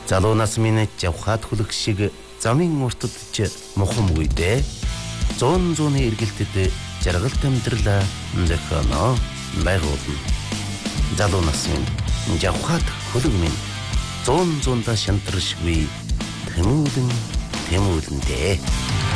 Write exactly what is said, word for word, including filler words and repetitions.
Залуу нас минь жавхаад хөлөг шиг замын уртад ч мухам үйдэ. Зүүн зүүний эргэлтэд жаргалт амьдралаа зохионо байгуулна. Залуу нас минь жавхаад хөлөг минь зүүн зүүндаа шантаршгүй тэмүүлэн тэмүүлэндээ.